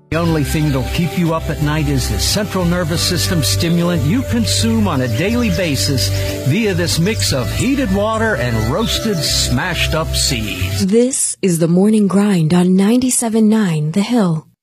The only thing that'll keep you up at night is the central nervous system stimulant you consume on a daily basis via this mix of heated water and roasted, smashed up seeds. This is the Morning Grind on 97.9 The Hill.